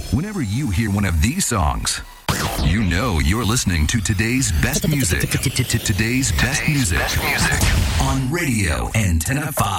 Whenever you hear one of these songs, you know you're listening to today's best music. Today's best music on Radio Antenna 5.